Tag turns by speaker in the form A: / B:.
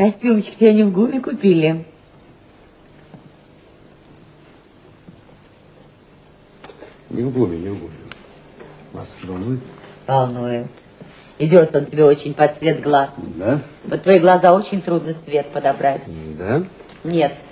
A: Костюмчик тебе не в ГУМе купили.
B: Не в ГУМе, не в ГУМе. Вас волнует?
A: Волнует. Идет он тебе очень под цвет глаз.
B: Да?
A: Вот твои глаза очень трудно цвет подобрать.
B: Да?
A: Нет.